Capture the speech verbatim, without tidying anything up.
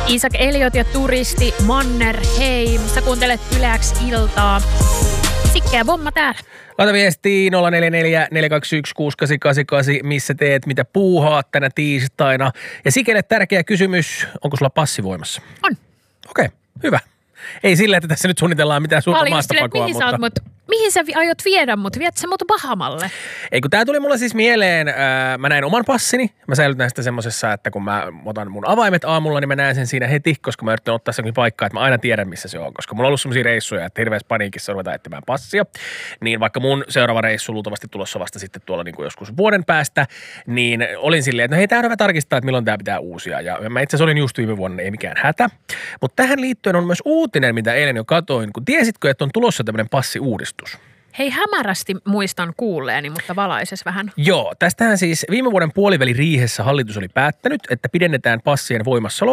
Isak Eliot ja Turisti, Manner, hei. Sä kuuntelet Yle X iltaa. Sikkeä bomma täällä. Laita viestiä nolla neljä neljä neljä kaksi yksi kuusi kahdeksan kahdeksan kahdeksan, missä teet, mitä puuhaat tänä tiistaina. Ja Sikelle tärkeä kysymys, onko sulla passi voimassa? On. Okei, okay, hyvä. Ei sillä, että tässä nyt suunnitellaan mitään suurta maastapakoa, mihin mutta... Sä mut, mihin sä aiot viedä mut? Viet sä mut Bahamalle? Ei, kun tää tuli mulle siis mieleen, ää, mä näin oman passini. Mä säilytän sitä semmosessa, että kun mä otan mun avaimet aamulla, niin mä näen sen siinä heti, koska mä yritän ottaa senkin paikkaa, että mä aina tiedän, missä se on. Koska mulla on ollut semmosia reissuja, että hirveässä paniikissa ruvetaan etsimään passia. Niin vaikka mun seuraava reissu luultavasti tulossa vasta sitten tuolla niin kuin joskus vuoden päästä, niin olin silleen, että no hei, tää on hyvä tarkistaa, että milloin tää pitää uusia. Ja mä itse asiassa olin just viime vuonna, ei mikään hätä. Mutta tähän liittyen on myös uutinen, mitä eilen jo katoin, kun tiesitkö, että on tulossa tämmöinen passiuudistus? Hei, hämärästi muistan kuulleeni, mutta valaises vähän. Joo, tästähän siis viime vuoden puoliväliriihessä hallitus oli päättänyt, että pidennetään passien voimassaoloa